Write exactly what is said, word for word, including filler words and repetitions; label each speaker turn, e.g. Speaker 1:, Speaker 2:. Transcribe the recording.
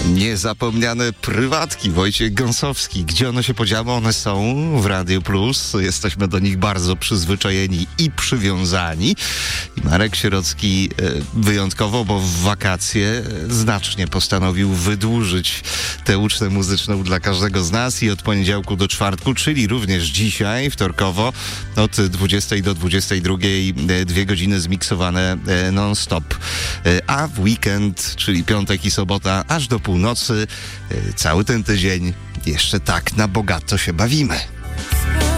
Speaker 1: Niezapomniane prywatki, Wojciech Gąsowski. Gdzie one się podziały? One są w Radiu Plus. Jesteśmy do nich bardzo przyzwyczajeni i przywiązani. I Marek Sierocki wyjątkowo, bo w wakacje znacznie postanowił wydłużyć tę ucztę muzyczną dla każdego z nas i od poniedziałku do czwartku, czyli również dzisiaj, wtorkowo, od dwudziestej do dwudziestej drugiej, dwie godziny zmiksowane non-stop. A w weekend, czyli piątek i sobota, aż do północy, cały ten tydzień jeszcze tak na bogato się bawimy.